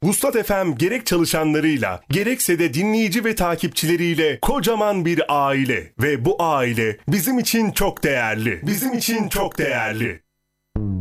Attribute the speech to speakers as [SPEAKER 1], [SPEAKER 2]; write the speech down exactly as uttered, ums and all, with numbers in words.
[SPEAKER 1] Vuslat F M gerek çalışanlarıyla, gerekse de dinleyici ve takipçileriyle kocaman bir aile ve bu aile bizim için çok değerli. Bizim için çok değerli.